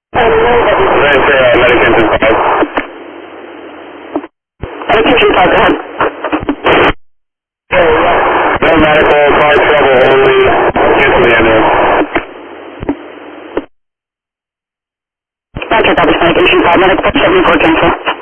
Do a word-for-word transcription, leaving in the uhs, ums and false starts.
Ready for uh, medication five. Medication five, go ahead. No medical, car trouble only. Cancel the ambulance. Roger, that was medication five, medical seventy-four, cancel.